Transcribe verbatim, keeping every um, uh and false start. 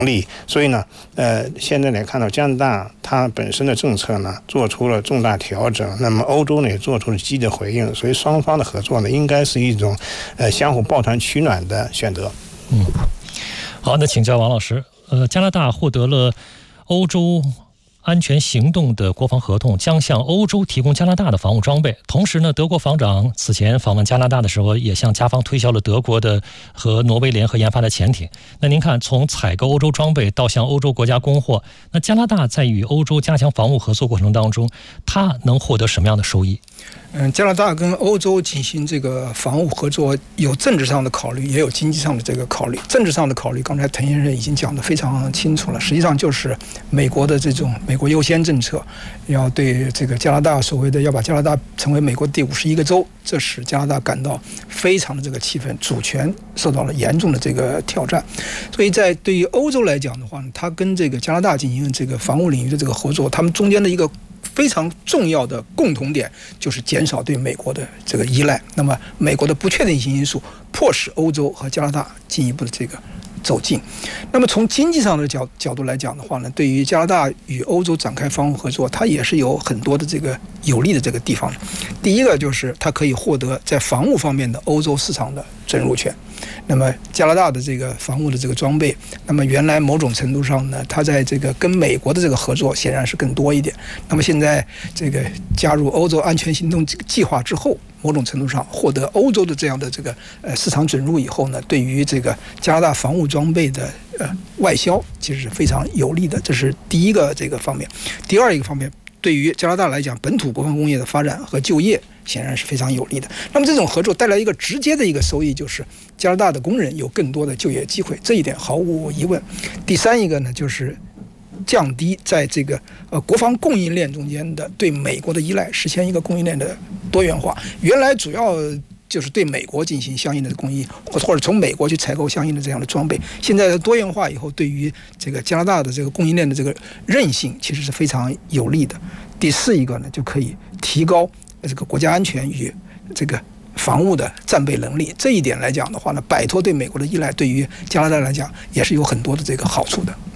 力，所以呢，呃，现在来看到加拿大它本身的政策呢做出了重大调整，那么欧洲呢也做出了积极的回应，所以双方的合作呢应该是一种呃相互抱团取暖的选择。 嗯，好，那请教王老师，呃，加拿大获得了欧洲安全行动的国防合同，将向欧洲提供加拿大的防务装备。同时呢，德国防长此前访问加拿大的时候，也向加方推销了德国的和挪威联合研发的潜艇。那您看，从采购欧洲装备到向欧洲国家供货，那加拿大在与欧洲加强防务合作过程当中，它能获得什么样的收益？ 嗯，加拿大跟欧洲进行这个防务合作，有政治上的考虑，也有经济上的这个考虑。政治上的考虑，刚才滕先生已经讲得非常清楚了。实际上就是美国的这种美国优先政策，要对这个加拿大所谓的要把加拿大成为美国第五十一个州，这使加拿大感到非常的这个气愤，主权受到了严重的这个挑战。所以在对于欧洲来讲的话呢，它跟这个加拿大进行这个防务领域的这个合作，他们中间的一个非常重要的共同点就是减少对美国的这个依赖。那么美国的不确定性因素迫使欧洲和加拿大进一步的这个走近。那么从经济上的角角度来讲的话呢，对于加拿大与欧洲展开防务合作，它也是有很多的这个有利的这个地方的。第一个就是它可以获得在防务方面的欧洲市场的准入权。那么加拿大的这个防务的这个装备，那么原来某种程度上呢，它在这个跟美国的这个合作显然是更多一点。那么现在这个加入欧洲安全行动计划之后，某种程度上获得欧洲的这样的这个呃市场准入以后呢，对于这个加拿大防务装备的呃外销其实是非常有利的，这是第一个这个方面。第二一个方面，对于加拿大来讲，本土国防工业的发展和就业显然是非常有利的。那么这种合作带来一个直接的一个收益，就是加拿大的工人有更多的就业机会，这一点毫无疑问。第三一个呢，就是降低在这个呃国防供应链中间的对美国的依赖，实现一个供应链的多元化。原来主要就是对美国进行相应的供应，或或者从美国去采购相应的这样的装备。现在的多元化以后，对于这个加拿大的这个供应链的这个韧性，其实是非常有利的。第四一个呢，就可以提高这个国家安全与这个防务的战备能力。这一点来讲的话呢，摆脱对美国的依赖，对于加拿大来讲也是有很多的这个好处的。